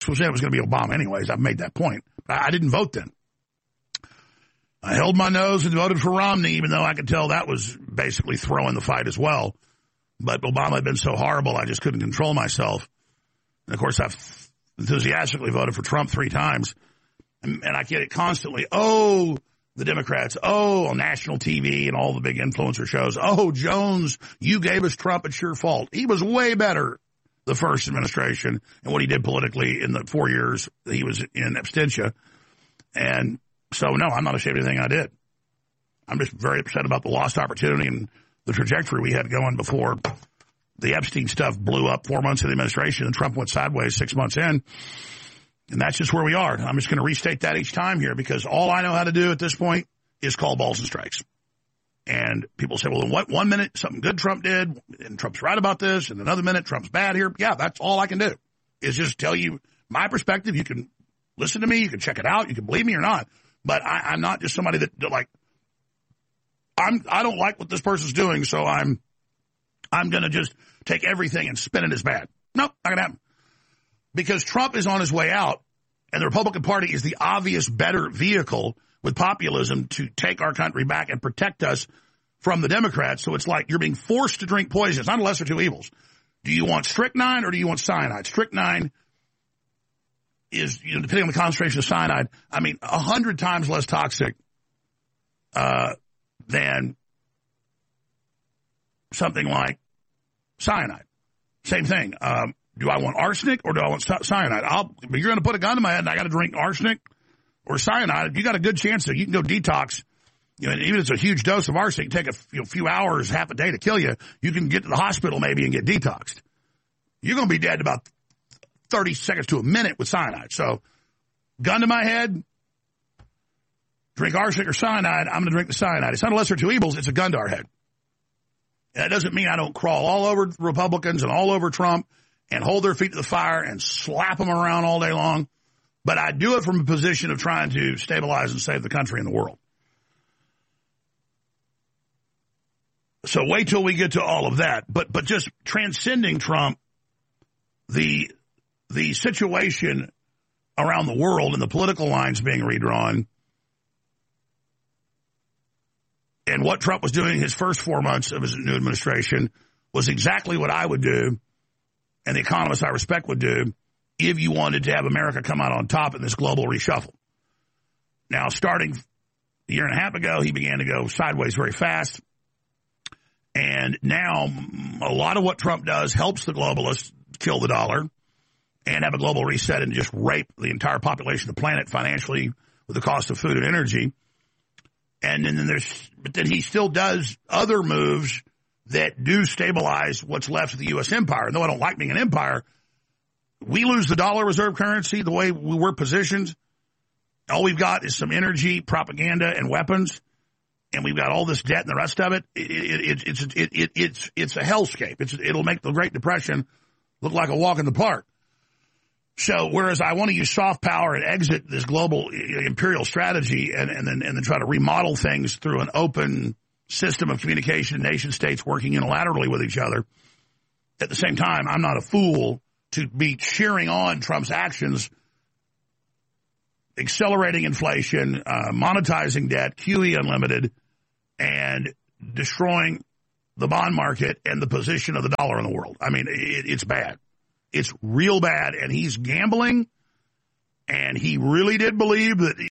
was saying it was going to be Obama anyways. I've made that point. But I didn't vote then. I held my nose and voted for Romney, even though I could tell that was basically throwing the fight as well. But Obama had been so horrible, I just couldn't control myself. And, of course, I've enthusiastically voted for Trump 3 times. And I get it constantly. Oh, the Democrats. Oh, on national TV and all the big influencer shows. Oh, Jones, you gave us Trump. It's your fault. He was way better the first administration and what he did politically in the 4 years that he was in absentia. And so, no, I'm not ashamed of anything I did. I'm just very upset about the lost opportunity and the trajectory we had going before the Epstein stuff blew up 4 months of the administration and Trump went sideways 6 months in. And that's just where we are. I'm just going to restate that each time here because all I know how to do at this point is call balls and strikes. And people say, well, in what 1 minute something good Trump did and Trump's right about this and another minute Trump's bad here. Yeah, that's all I can do is just tell you my perspective. You can listen to me. You can check it out. You can believe me or not. But I'm not just somebody that like, I don't like what this person's doing, so I'm going to just take everything and spin it as bad. Nope, not going to happen. Because Trump is on his way out, and the Republican Party is the obvious better vehicle with populism to take our country back and protect us from the Democrats. So it's like you're being forced to drink poison. It's not a lesser of two evils. Do you want strychnine or do you want cyanide? Strychnine is, depending on the concentration of cyanide, 100 times less toxic than something like cyanide. Same thing. Do I want arsenic or do I want cyanide? But you're going to put a gun to my head and I got to drink arsenic or cyanide. You got a good chance that you can go detox. And even if it's a huge dose of arsenic, take a few hours, half a day to kill you. You can get to the hospital maybe and get detoxed. You're going to be dead in about 30 seconds to a minute with cyanide. So, gun to my head, drink arsenic or cyanide. I'm going to drink the cyanide. It's not a lesser of two evils. It's a gun to our head. And that doesn't mean I don't crawl all over Republicans and all over Trump and hold their feet to the fire and slap them around all day long. But I do it from a position of trying to stabilize and save the country and the world. So wait till we get to all of that. But just transcending Trump, the situation around the world and the political lines being redrawn and what Trump was doing his first 4 months of his new administration was exactly what I would do and the economists I respect would do if you wanted to have America come out on top in this global reshuffle. Now, starting a year and a half ago, he began to go sideways very fast. And now a lot of what Trump does helps the globalists kill the dollar and have a global reset and just rape the entire population of the planet financially with the cost of food and energy. And then he still does other moves that do stabilize what's left of the U.S. empire. And though I don't like being an empire, we lose the dollar reserve currency the way we were positioned. All we've got is some energy, propaganda, and weapons. And we've got all this debt and the rest of it. It's a hellscape. It'll make the Great Depression look like a walk in the park. So whereas I want to use soft power and exit this global imperial strategy and then try to remodel things through an open system of communication, nation states working unilaterally with each other, at the same time, I'm not a fool to be cheering on Trump's actions, accelerating inflation, monetizing debt, QE unlimited, and destroying the bond market and the position of the dollar in the world. It's bad. It's real bad, and he's gambling, and he really did believe that